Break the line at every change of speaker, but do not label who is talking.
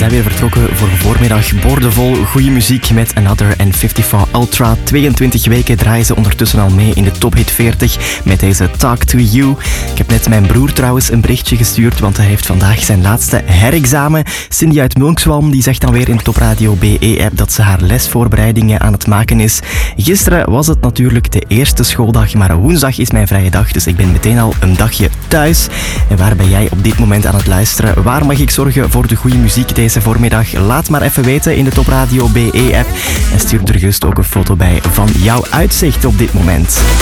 zijn weer vertrokken voor een voormiddag boordevol goede muziek met Another en 54 Ultra. 22 weken draaien ze ondertussen al mee in de Top Hit 40 met deze Talk to You. Ik heb net mijn broer trouwens een berichtje gestuurd, want hij heeft vandaag zijn laatste herexamen. Cindy uit Mulkswalm die zegt dan weer in de Top Radio BE-app dat ze haar lesvoorbereidingen aan het maken is. Gisteren was het natuurlijk de eerste schooldag, maar woensdag is mijn vrije dag, dus ik ben meteen al een dagje thuis. En waar ben jij op dit moment aan het luisteren? Waar mag ik zorgen voor de goede muziek deze voormiddag? Laat maar even weten in de Top Radio BE-app en stuur er gerust ook een foto bij van jouw uitzicht op dit moment.